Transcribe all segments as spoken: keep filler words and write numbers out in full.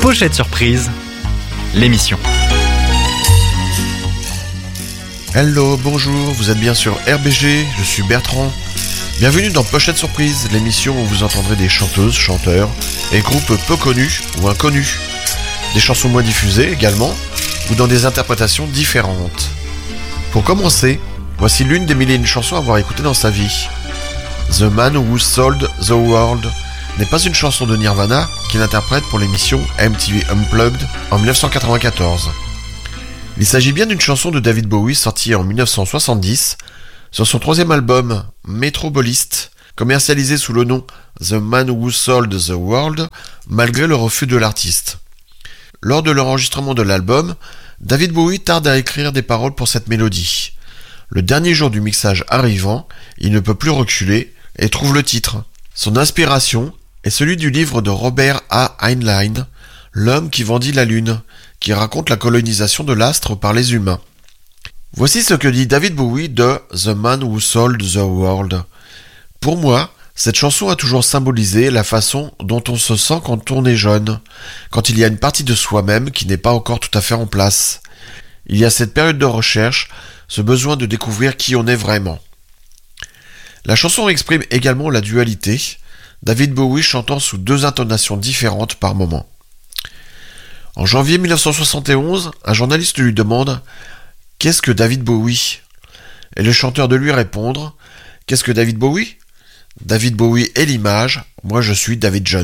Pochette Surprise, l'émission. Hello, bonjour, vous êtes bien sur R B G, je suis Bertrand. Bienvenue dans Pochette Surprise, l'émission où vous entendrez des chanteuses, chanteurs et groupes peu connus ou inconnus. Des chansons moins diffusées également, ou dans des interprétations différentes. Pour commencer, voici l'une des mille et une chansons à avoir écoutées dans sa vie. The Man Who Sold the World n'est pas une chanson de Nirvana qu'il interprète pour l'émission M T V Unplugged en dix-neuf cent quatre-vingt-quatorze. Il s'agit bien d'une chanson de David Bowie sortie en dix-neuf cent soixante-dix sur son troisième album Metrobolist, commercialisé sous le nom The Man Who Sold the World, malgré le refus de l'artiste. Lors de l'enregistrement de l'album, David Bowie tarde à écrire des paroles pour cette mélodie. Le dernier jour du mixage arrivant, il ne peut plus reculer et trouve le titre. Son inspiration est celui du livre de Robert A. Heinlein, L'homme qui vendit la lune, qui raconte la colonisation de l'astre par les humains. Voici ce que dit David Bowie de The Man Who Sold the World. Pour moi, cette chanson a toujours symbolisé la façon dont on se sent quand on est jeune, quand il y a une partie de soi-même qui n'est pas encore tout à fait en place. Il y a cette période de recherche, ce besoin de découvrir qui on est vraiment. La chanson exprime également la dualité, David Bowie chantant sous deux intonations différentes par moment. En janvier dix-neuf cent soixante et onze, un journaliste lui demande « Qu'est-ce que David Bowie ?» Et le chanteur de lui répondre « Qu'est-ce que David Bowie ? David Bowie est l'image, moi je suis David Jones. »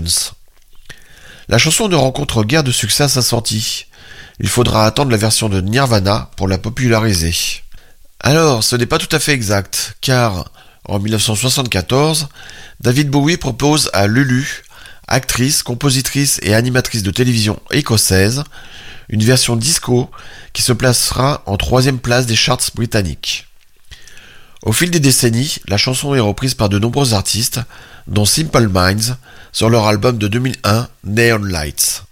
La chanson ne rencontre guère de succès à sa sortie. Il faudra attendre la version de Nirvana pour la populariser. Alors, ce n'est pas tout à fait exact, car en dix-neuf cent soixante-quatorze, David Bowie propose à Lulu, actrice, compositrice et animatrice de télévision écossaise, une version disco qui se placera en troisième place des charts britanniques. Au fil des décennies, la chanson est reprise par de nombreux artistes, dont Simple Minds, sur leur album de deux mille un, Neon Lights.